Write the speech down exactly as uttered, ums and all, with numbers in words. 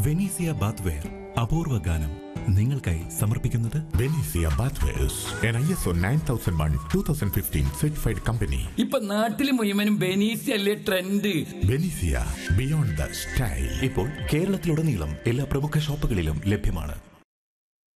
Venezia bathware അപൂർവ ഗാനം നിങ്ങൾക്കായി സമർപ്പിക്കുന്നത് Venezia ബാത്ത്വെയർസ് N I S O nine thousand one two thousand fifteen certified company. ഇപ്പൊ നാട്ടില് മുഴുവനും ബെനീസിയ അല്ലേ trend. Venezia beyond the style ഇപ്പോൾ കേരളത്തിലുടനീളം എല്ലാ പ്രമുഖ ഷോപ്പുകളിലും ലഭ്യമാണ്.